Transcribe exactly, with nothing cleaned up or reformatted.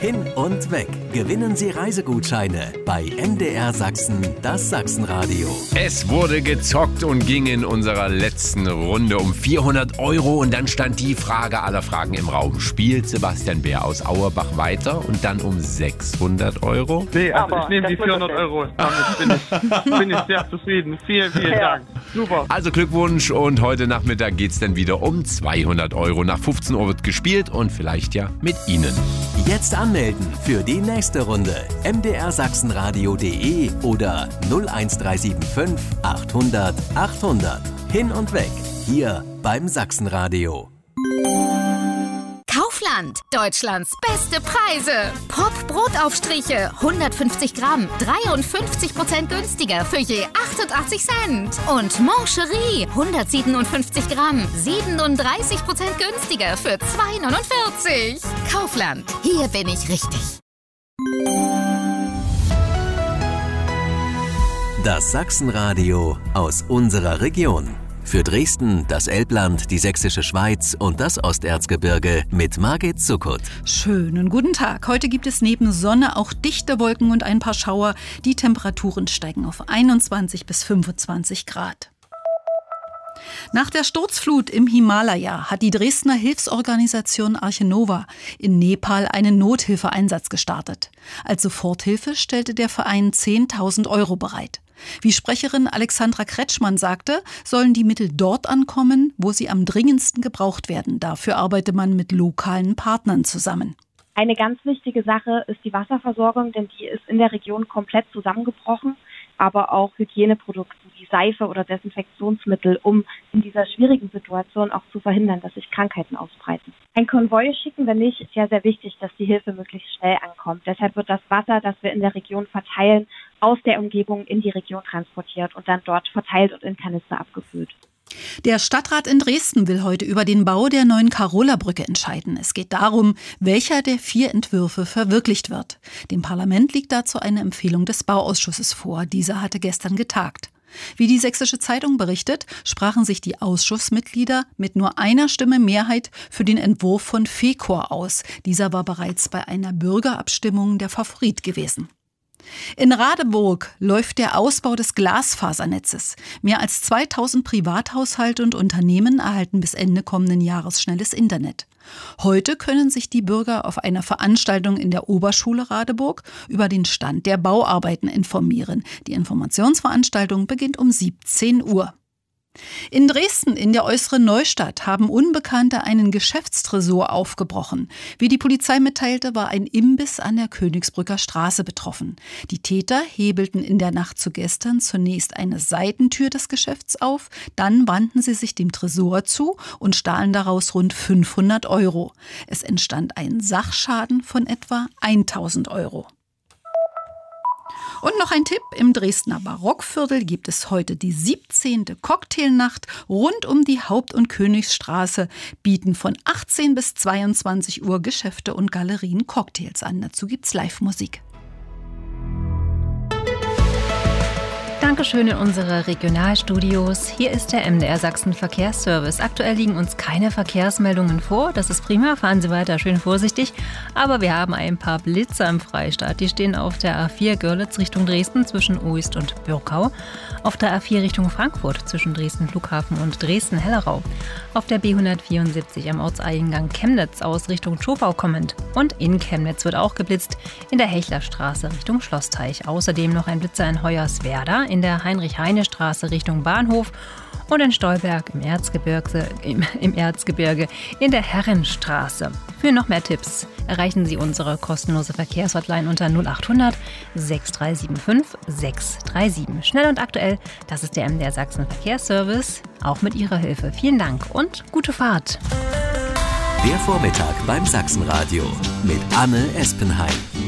Hin und weg. Gewinnen Sie Reisegutscheine bei M D R Sachsen, das Sachsenradio. Es wurde gezockt und ging in unserer letzten Runde um vierhundert Euro. Und dann stand die Frage aller Fragen im Raum. Spielt Sebastian Bär aus Auerbach weiter und dann um sechshundert Euro? Nee, also ich nehme die vierhundert Euro. Damit bin ich, bin ich sehr zufrieden. Vielen, vielen Ja. Dank. Super. Also Glückwunsch, und heute Nachmittag geht's dann wieder um zweihundert Euro. Nach fünfzehn Uhr wird gespielt und vielleicht ja mit Ihnen. Jetzt anmelden für die nächste Runde. m d r sachsenradio punkt de oder null eins drei sieben fünf achthundert achthundert. Hin und weg. Hier beim Sachsenradio. Kaufland, Deutschlands beste Preise. Pop-Brotaufstriche, hundertfünfzig Gramm, dreiundfünfzig Prozent günstiger für je achtundachtzig Cent. Und Mancherie, hundertsiebenundfünfzig Gramm, siebenunddreißig Prozent günstiger für zwei neunundvierzig. Kaufland, hier bin ich richtig. Das Sachsenradio aus unserer Region. Für Dresden, das Elbland, die Sächsische Schweiz und das Osterzgebirge mit Margit Zuckert. Schönen guten Tag. Heute gibt es neben Sonne auch dichte Wolken und ein paar Schauer. Die Temperaturen steigen auf einundzwanzig bis fünfundzwanzig Grad. Nach der Sturzflut im Himalaya hat die Dresdner Hilfsorganisation Arche Nova in Nepal einen Nothilfeeinsatz gestartet. Als Soforthilfe stellte der Verein zehntausend Euro bereit. Wie Sprecherin Alexandra Kretschmann sagte, sollen die Mittel dort ankommen, wo sie am dringendsten gebraucht werden. Dafür arbeite man mit lokalen Partnern zusammen. Eine ganz wichtige Sache ist die Wasserversorgung, denn die ist in der Region komplett zusammengebrochen. Aber auch Hygieneprodukte wie Seife oder Desinfektionsmittel, um in dieser schwierigen Situation auch zu verhindern, dass sich Krankheiten ausbreiten. Ein Konvoi schicken wir nicht, ist ja sehr wichtig, dass die Hilfe möglichst schnell ankommt. Deshalb wird das Wasser, das wir in der Region verteilen, aus der Umgebung in die Region transportiert und dann dort verteilt und in Kanister abgefüllt. Der Stadtrat in Dresden will heute über den Bau der neuen Karola-Brücke entscheiden. Es geht darum, welcher der vier Entwürfe verwirklicht wird. Dem Parlament liegt dazu eine Empfehlung des Bauausschusses vor. Dieser hatte gestern getagt. Wie die Sächsische Zeitung berichtet, sprachen sich die Ausschussmitglieder mit nur einer Stimme Mehrheit für den Entwurf von Fecor aus. Dieser war bereits bei einer Bürgerabstimmung der Favorit gewesen. In Radeburg läuft der Ausbau des Glasfasernetzes. Mehr als zweitausend Privathaushalte und Unternehmen erhalten bis Ende kommenden Jahres schnelles Internet. Heute können sich die Bürger auf einer Veranstaltung in der Oberschule Radeburg über den Stand der Bauarbeiten informieren. Die Informationsveranstaltung beginnt um siebzehn Uhr. In Dresden in der Äußeren Neustadt haben Unbekannte einen Geschäftstresor aufgebrochen. Wie die Polizei mitteilte, war ein Imbiss an der Königsbrücker Straße betroffen. Die Täter hebelten in der Nacht zu gestern zunächst eine Seitentür des Geschäfts auf, dann wandten sie sich dem Tresor zu und stahlen daraus rund fünfhundert Euro. Es entstand ein Sachschaden von etwa tausend Euro. Und noch ein Tipp, im Dresdner Barockviertel gibt es heute die siebzehnte Cocktailnacht. Rund um die Haupt- und Königsstraße bieten von achtzehn bis zweiundzwanzig Uhr Geschäfte und Galerien Cocktails an. Dazu gibt's Live-Musik. Dankeschön in unsere Regionalstudios. Hier ist der M D R Sachsen Verkehrsservice. Aktuell liegen uns keine Verkehrsmeldungen vor. Das ist prima, fahren Sie weiter schön vorsichtig. Aber wir haben ein paar Blitzer im Freistaat. Die stehen auf der A vier Görlitz Richtung Dresden zwischen Uist und Bürkau. Auf der A vier Richtung Frankfurt zwischen Dresden Flughafen und Dresden-Hellerau. Auf der B hundertvierundsiebzig am Ortseingang Chemnitz aus Richtung Schofau kommend. Und in Chemnitz wird auch geblitzt in der Hechlerstraße Richtung Schlossteich. Außerdem noch ein Blitzer in Hoyerswerda in der Heinrich-Heine-Straße Richtung Bahnhof und in Stolberg im Erzgebirge, im, im Erzgebirge in der Herrenstraße. Für noch mehr Tipps erreichen Sie unsere kostenlose Verkehrshotline unter null achthundert sechs drei sieben fünf sechs drei sieben. Schnell und aktuell, das ist der M D R Sachsen Verkehrsservice, auch mit Ihrer Hilfe. Vielen Dank und gute Fahrt. Der Vormittag beim Sachsenradio mit Anne Espenheim.